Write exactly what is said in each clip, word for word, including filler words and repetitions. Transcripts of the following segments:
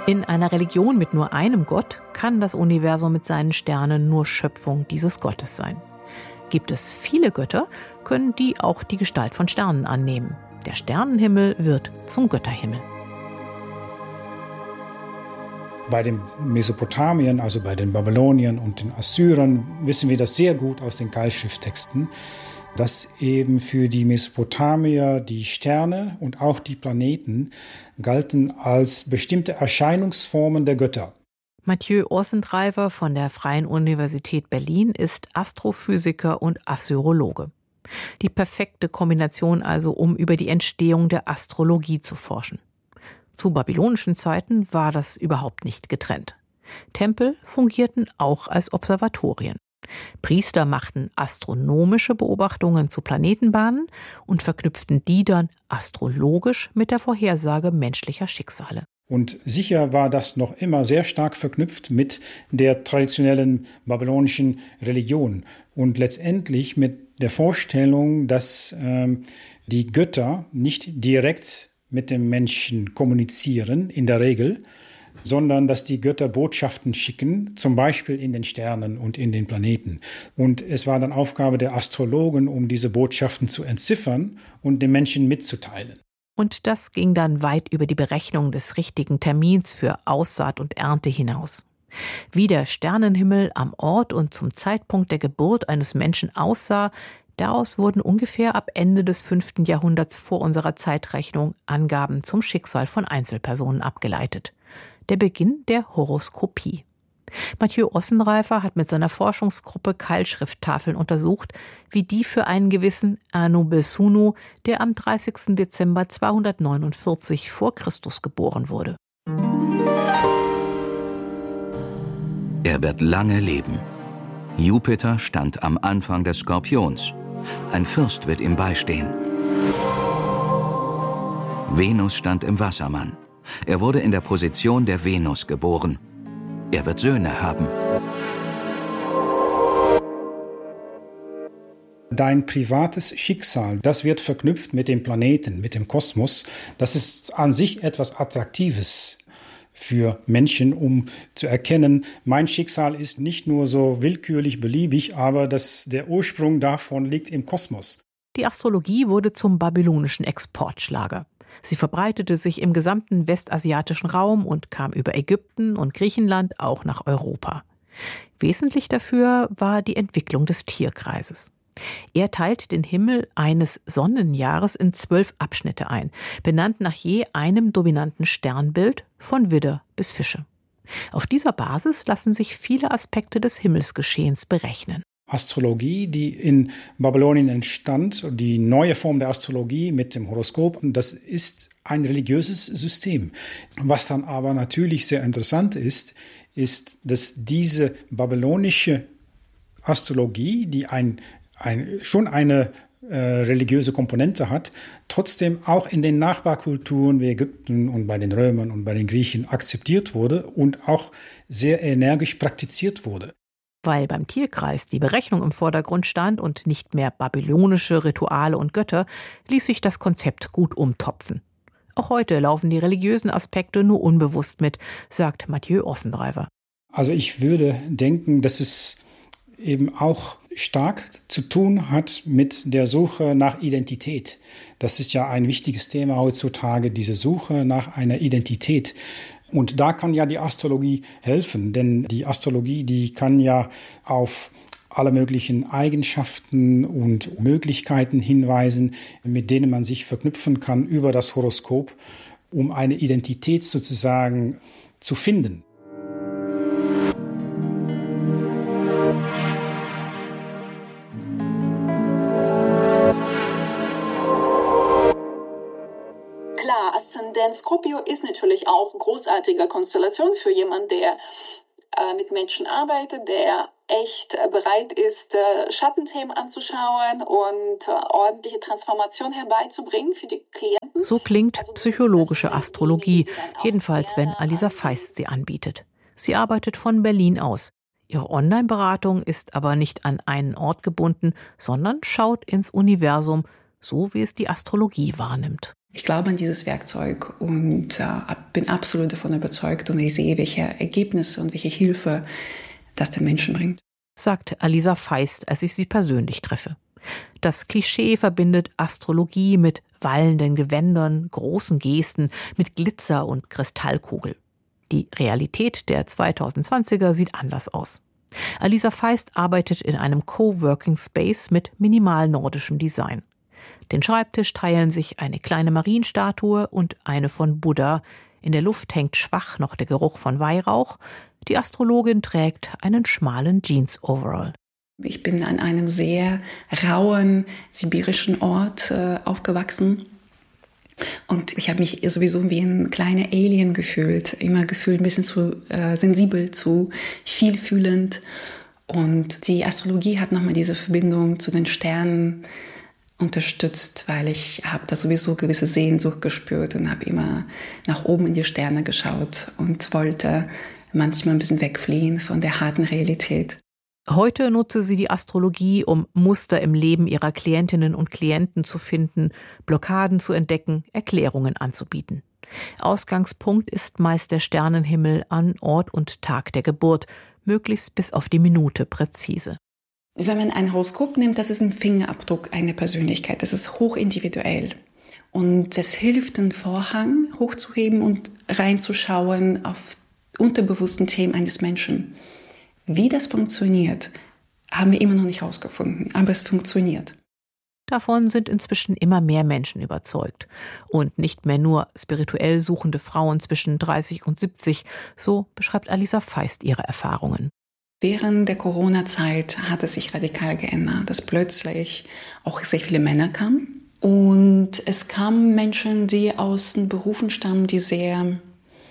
In einer Religion mit nur einem Gott kann das Universum mit seinen Sternen nur Schöpfung dieses Gottes sein. Gibt es viele Götter, können die auch die Gestalt von Sternen annehmen. Der Sternenhimmel wird zum Götterhimmel. Bei den Mesopotamiern, also bei den Babyloniern und den Assyrern, wissen wir das sehr gut aus den Keilschrifttexten, dass eben für die Mesopotamier die Sterne und auch die Planeten galten als bestimmte Erscheinungsformen der Götter. Mathieu Ossendreifer von der Freien Universität Berlin ist Astrophysiker und Assyrologe. Die perfekte Kombination also, um über die Entstehung der Astrologie zu forschen. Zu babylonischen Zeiten war das überhaupt nicht getrennt. Tempel fungierten auch als Observatorien. Priester machten astronomische Beobachtungen zu Planetenbahnen und verknüpften die dann astrologisch mit der Vorhersage menschlicher Schicksale. Und sicher war das noch immer sehr stark verknüpft mit der traditionellen babylonischen Religion und letztendlich mit der Vorstellung, dass ähm, die Götter nicht direkt mit dem Menschen kommunizieren, in der Regel, sondern dass die Götter Botschaften schicken, zum Beispiel in den Sternen und in den Planeten. Und es war dann Aufgabe der Astrologen, um diese Botschaften zu entziffern und den Menschen mitzuteilen. Und das ging dann weit über die Berechnung des richtigen Termins für Aussaat und Ernte hinaus. Wie der Sternenhimmel am Ort und zum Zeitpunkt der Geburt eines Menschen aussah, daraus wurden ungefähr ab Ende des fünften Jahrhunderts vor unserer Zeitrechnung Angaben zum Schicksal von Einzelpersonen abgeleitet. Der Beginn der Horoskopie. Mathieu Ossendreifer hat mit seiner Forschungsgruppe Keilschrifttafeln untersucht, wie die für einen gewissen Anu-Belsunu, der am dreißigsten Dezember zweihundertneunundvierzig vor Christus geboren wurde. Er wird lange leben. Jupiter stand am Anfang des Skorpions. Ein Fürst wird ihm beistehen. Venus stand im Wassermann. Er wurde in der Position der Venus geboren. Er wird Söhne haben. Dein privates Schicksal, das wird verknüpft mit dem Planeten, mit dem Kosmos. Das ist an sich etwas Attraktives für Menschen, um zu erkennen, mein Schicksal ist nicht nur so willkürlich beliebig, aber das, der Ursprung davon liegt im Kosmos. Die Astrologie wurde zum babylonischen Exportschlager. Sie verbreitete sich im gesamten westasiatischen Raum und kam über Ägypten und Griechenland auch nach Europa. Wesentlich dafür war die Entwicklung des Tierkreises. Er teilt den Himmel eines Sonnenjahres in zwölf Abschnitte ein, benannt nach je einem dominanten Sternbild von Widder bis Fische. Auf dieser Basis lassen sich viele Aspekte des Himmelsgeschehens berechnen. Astrologie, die in Babylonien entstand, die neue Form der Astrologie mit dem Horoskop, das ist ein religiöses System. Was dann aber natürlich sehr interessant ist, ist, dass diese babylonische Astrologie, die ein, ein, schon eine äh, religiöse Komponente hat, trotzdem auch in den Nachbarkulturen wie Ägypten und bei den Römern und bei den Griechen akzeptiert wurde und auch sehr energisch praktiziert wurde. Weil beim Tierkreis die Berechnung im Vordergrund stand und nicht mehr babylonische Rituale und Götter, ließ sich das Konzept gut umtopfen. Auch heute laufen die religiösen Aspekte nur unbewusst mit, sagt Mathieu Ossendreifer. Also ich würde denken, dass es eben auch stark zu tun hat mit der Suche nach Identität. Das ist ja ein wichtiges Thema heutzutage, diese Suche nach einer Identität. Und da kann ja die Astrologie helfen, denn die Astrologie, die kann ja auf alle möglichen Eigenschaften und Möglichkeiten hinweisen, mit denen man sich verknüpfen kann über das Horoskop, um eine Identität sozusagen zu finden. Aszendent Skorpio ist natürlich auch eine großartige Konstellation für jemanden, der äh, mit Menschen arbeitet, der echt äh, bereit ist, äh, Schattenthemen anzuschauen und äh, ordentliche Transformation herbeizubringen für die Klienten. So klingt psychologische Astrologie, jedenfalls wenn Alisa Feist sie anbietet. Sie arbeitet von Berlin aus. Ihre Online-Beratung ist aber nicht an einen Ort gebunden, sondern schaut ins Universum, so wie es die Astrologie wahrnimmt. Ich glaube an dieses Werkzeug und äh, bin absolut davon überzeugt und ich sehe, welche Ergebnisse und welche Hilfe das den Menschen bringt. Sagt Alisa Feist, als ich sie persönlich treffe. Das Klischee verbindet Astrologie mit wallenden Gewändern, großen Gesten, mit Glitzer und Kristallkugel. Die Realität der zweitausendzwanziger sieht anders aus. Alisa Feist arbeitet in einem Coworking Space mit minimal nordischem Design. Den Schreibtisch teilen sich eine kleine Marienstatue und eine von Buddha. In der Luft hängt schwach noch der Geruch von Weihrauch. Die Astrologin trägt einen schmalen Jeans-Overall. Ich bin an einem sehr rauen sibirischen Ort äh, aufgewachsen. Und ich habe mich sowieso wie ein kleiner Alien gefühlt. Immer gefühlt ein bisschen zu äh, sensibel, zu vielfühlend. Und die Astrologie hat nochmal diese Verbindung zu den Sternen unterstützt, weil ich habe da sowieso gewisse Sehnsucht gespürt und habe immer nach oben in die Sterne geschaut und wollte manchmal ein bisschen wegfliehen von der harten Realität. Heute nutze sie die Astrologie, um Muster im Leben ihrer Klientinnen und Klienten zu finden, Blockaden zu entdecken, Erklärungen anzubieten. Ausgangspunkt ist meist der Sternenhimmel an Ort und Tag der Geburt, möglichst bis auf die Minute präzise. Wenn man ein Horoskop nimmt, das ist ein Fingerabdruck einer Persönlichkeit. Das ist hochindividuell. Und es hilft, den Vorhang hochzuheben und reinzuschauen auf unterbewussten Themen eines Menschen. Wie das funktioniert, haben wir immer noch nicht herausgefunden. Aber es funktioniert. Davon sind inzwischen immer mehr Menschen überzeugt. Und nicht mehr nur spirituell suchende Frauen zwischen dreißig und siebzig. So beschreibt Alisa Feist ihre Erfahrungen. Während der Corona-Zeit hat es sich radikal geändert, dass plötzlich auch sehr viele Männer kamen. Und es kamen Menschen, die aus den Berufen stammen, die sehr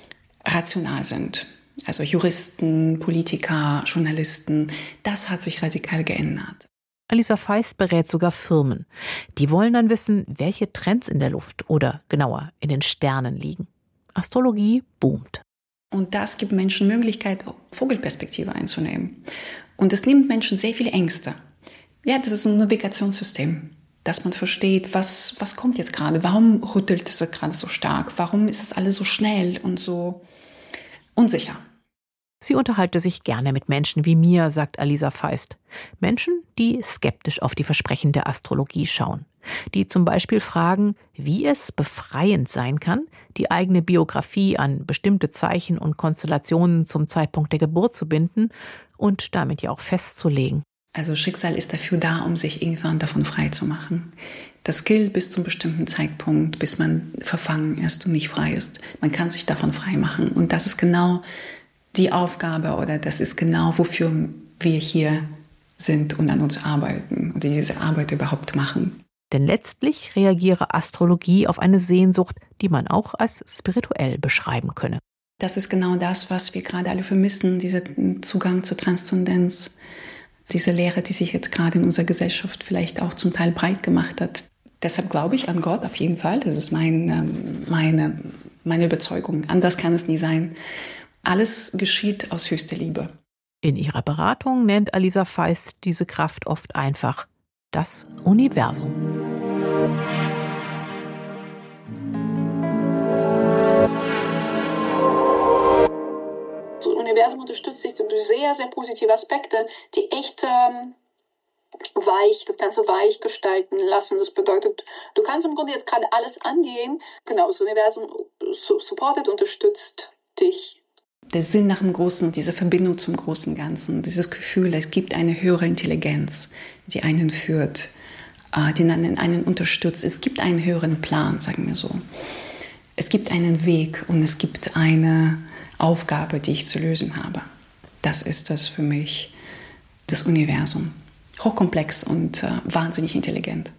rational sind. Also Juristen, Politiker, Journalisten. Das hat sich radikal geändert. Alisa Feist berät sogar Firmen. Die wollen dann wissen, welche Trends in der Luft oder genauer in den Sternen liegen. Astrologie boomt. Und das gibt Menschen Möglichkeit, Vogelperspektive einzunehmen. Und es nimmt Menschen sehr viele Ängste. Ja, das ist ein Navigationssystem, dass man versteht, was, was kommt jetzt gerade, warum rüttelt es gerade so stark, warum ist es alles so schnell und so unsicher. Sie unterhalte sich gerne mit Menschen wie mir, sagt Alisa Feist. Menschen, die skeptisch auf die Versprechen der Astrologie schauen. Die zum Beispiel fragen, wie es befreiend sein kann, die eigene Biografie an bestimmte Zeichen und Konstellationen zum Zeitpunkt der Geburt zu binden und damit ja auch festzulegen. Also Schicksal ist dafür da, um sich irgendwann davon frei zu machen. Das gilt bis zum bestimmten Zeitpunkt, bis man verfangen ist und nicht frei ist. Man kann sich davon frei machen. Und das ist genau die Aufgabe oder das ist genau, wofür wir hier sind und an uns arbeiten oder diese Arbeit überhaupt machen. Denn letztlich reagiere Astrologie auf eine Sehnsucht, die man auch als spirituell beschreiben könne. Das ist genau das, was wir gerade alle vermissen, dieser Zugang zur Transzendenz, diese Lehre, die sich jetzt gerade in unserer Gesellschaft vielleicht auch zum Teil breit gemacht hat. Deshalb glaube ich an Gott auf jeden Fall, das ist mein, meine, meine Überzeugung. Anders kann es nie sein. Alles geschieht aus höchster Liebe. In ihrer Beratung nennt Alisa Feist diese Kraft oft einfach das Universum. Das Universum unterstützt sich durch sehr, sehr positive Aspekte, die echt ähm, weich, das Ganze weich gestalten lassen. Das bedeutet, du kannst im Grunde jetzt gerade alles angehen. Genau, das Universum supportet, unterstützt dich. Der Sinn nach dem Großen, diese Verbindung zum großen Ganzen, dieses Gefühl, es gibt eine höhere Intelligenz, die einen führt, die einen, einen unterstützt. Es gibt einen höheren Plan, sagen wir so. Es gibt einen Weg und es gibt eine Aufgabe, die ich zu lösen habe. Das ist das für mich, das Universum. Hochkomplex und äh, wahnsinnig intelligent.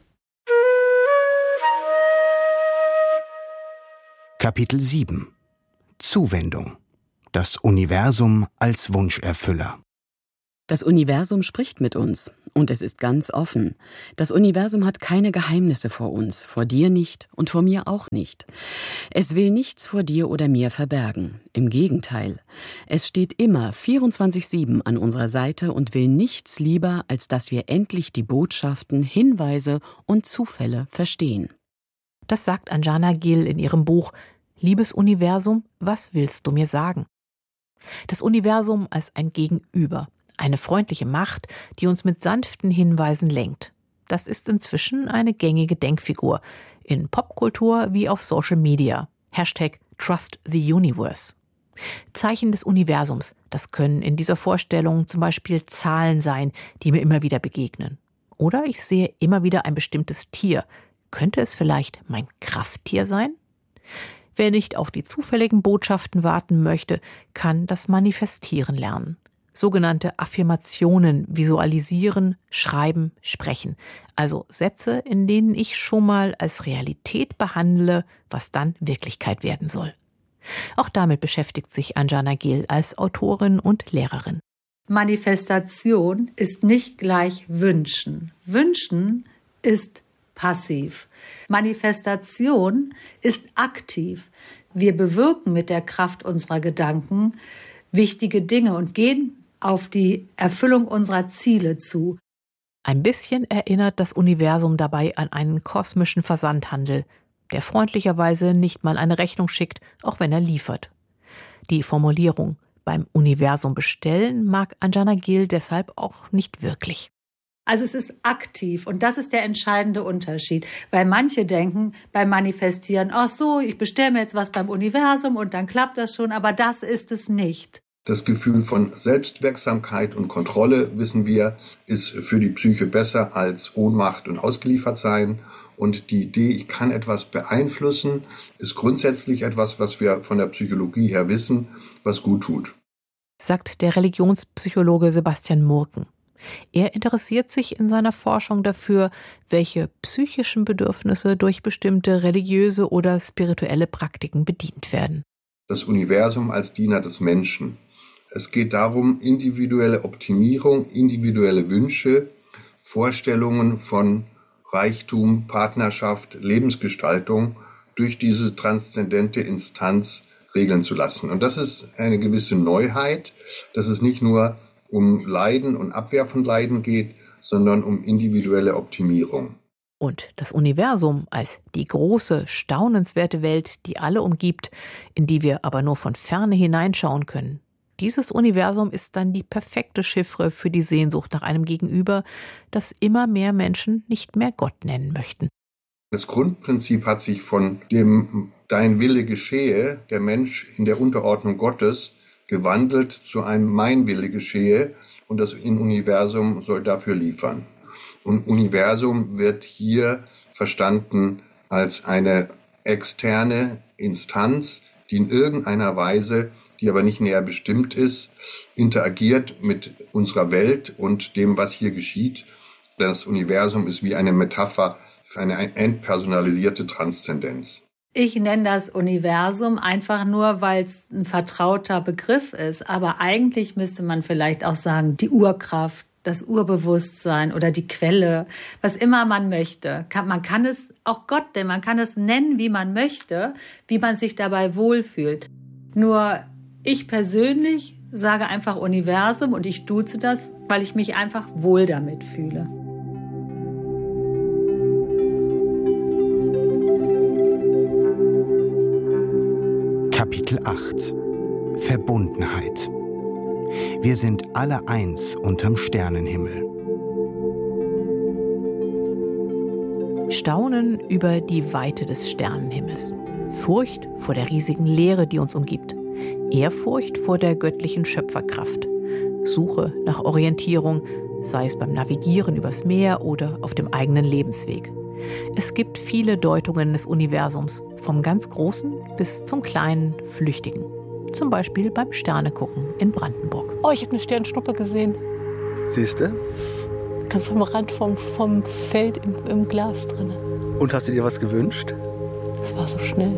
Kapitel sieben. Zuwendung. Das Universum als Wunscherfüller. Das Universum spricht mit uns und es ist ganz offen. Das Universum hat keine Geheimnisse vor uns, vor dir nicht und vor mir auch nicht. Es will nichts vor dir oder mir verbergen. Im Gegenteil, es steht immer vierundzwanzig sieben an unserer Seite und will nichts lieber, als dass wir endlich die Botschaften, Hinweise und Zufälle verstehen. Das sagt Anjana Gill in ihrem Buch »Liebes Universum, was willst du mir sagen?« Das Universum als ein Gegenüber, eine freundliche Macht, die uns mit sanften Hinweisen lenkt. Das ist inzwischen eine gängige Denkfigur, in Popkultur wie auf Social Media. Hashtag Trust the Universe. Zeichen des Universums, das können in dieser Vorstellung zum Beispiel Zahlen sein, die mir immer wieder begegnen. Oder ich sehe immer wieder ein bestimmtes Tier. Könnte es vielleicht mein Krafttier sein? Wer nicht auf die zufälligen Botschaften warten möchte, kann das Manifestieren lernen. Sogenannte Affirmationen visualisieren, schreiben, sprechen. Also Sätze, in denen ich schon mal als Realität behandle, was dann Wirklichkeit werden soll. Auch damit beschäftigt sich Anjana Gill als Autorin und Lehrerin. Manifestation ist nicht gleich Wünschen. Wünschen ist passiv. Manifestation ist aktiv. Wir bewirken mit der Kraft unserer Gedanken wichtige Dinge und gehen auf die Erfüllung unserer Ziele zu. Ein bisschen erinnert das Universum dabei an einen kosmischen Versandhandel, der freundlicherweise nicht mal eine Rechnung schickt, auch wenn er liefert. Die Formulierung beim Universum bestellen mag Anjana Gill deshalb auch nicht wirklich. Also es ist aktiv und das ist der entscheidende Unterschied, weil manche denken beim Manifestieren, ach so, ich bestelle mir jetzt was beim Universum und dann klappt das schon, aber das ist es nicht. Das Gefühl von Selbstwirksamkeit und Kontrolle, wissen wir, ist für die Psyche besser als Ohnmacht und Ausgeliefertsein. Und die Idee, ich kann etwas beeinflussen, ist grundsätzlich etwas, was wir von der Psychologie her wissen, was gut tut. Sagt der Religionspsychologe Sebastian Murken. Er interessiert sich in seiner Forschung dafür, welche psychischen Bedürfnisse durch bestimmte religiöse oder spirituelle Praktiken bedient werden. Das Universum als Diener des Menschen. Es geht darum, individuelle Optimierung, individuelle Wünsche, Vorstellungen von Reichtum, Partnerschaft, Lebensgestaltung durch diese transzendente Instanz regeln zu lassen. Und das ist eine gewisse Neuheit, dass es nicht nur um Leiden und Abwehr von Leiden geht, sondern um individuelle Optimierung. Und das Universum als die große, staunenswerte Welt, die alle umgibt, in die wir aber nur von ferne hineinschauen können. Dieses Universum ist dann die perfekte Chiffre für die Sehnsucht nach einem Gegenüber, das immer mehr Menschen nicht mehr Gott nennen möchten. Das Grundprinzip hat sich von dem Dein Wille geschehe, der Mensch in der Unterordnung Gottes, gewandelt zu einem Mein Wille geschehe und das Universum soll dafür liefern. Und Universum wird hier verstanden als eine externe Instanz, die in irgendeiner Weise, die aber nicht näher bestimmt ist, interagiert mit unserer Welt und dem, was hier geschieht. Das Universum ist wie eine Metapher für eine entpersonalisierte Transzendenz. Ich nenne das Universum einfach nur, weil es ein vertrauter Begriff ist. Aber eigentlich müsste man vielleicht auch sagen, die Urkraft, das Urbewusstsein oder die Quelle, was immer man möchte. Man kann es auch Gott nennen, man kann es nennen, wie man möchte, wie man sich dabei wohlfühlt. Nur ich persönlich sage einfach Universum und ich duze das, weil ich mich einfach wohl damit fühle. Kapitel acht. Verbundenheit. Wir sind alle eins unterm Sternenhimmel. Staunen über die Weite des Sternenhimmels. Furcht vor der riesigen Leere, die uns umgibt. Ehrfurcht vor der göttlichen Schöpferkraft. Suche nach Orientierung, sei es beim Navigieren übers Meer oder auf dem eigenen Lebensweg. Es gibt viele Deutungen des Universums, vom ganz Großen bis zum kleinen, Flüchtigen. Zum Beispiel beim Sternegucken in Brandenburg. Oh, ich habe eine Sternschnuppe gesehen. Siehst du? Ganz am Rand vom, vom Feld im, im Glas drin. Und hast du dir was gewünscht? Das war so schnell.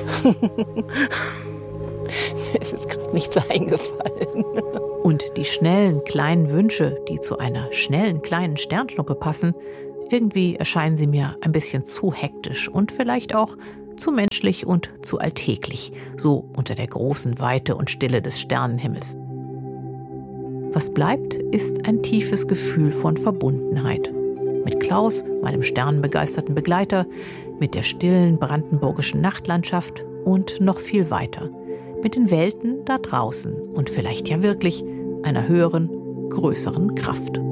Mir ist jetzt gerade nichts eingefallen. Und die schnellen, kleinen Wünsche, die zu einer schnellen, kleinen Sternschnuppe passen, irgendwie erscheinen sie mir ein bisschen zu hektisch und vielleicht auch zu menschlich und zu alltäglich, so unter der großen Weite und Stille des Sternenhimmels. Was bleibt, ist ein tiefes Gefühl von Verbundenheit. Mit Klaus, meinem sternenbegeisterten Begleiter, mit der stillen brandenburgischen Nachtlandschaft und noch viel weiter, mit den Welten da draußen und vielleicht ja wirklich einer höheren, größeren Kraft.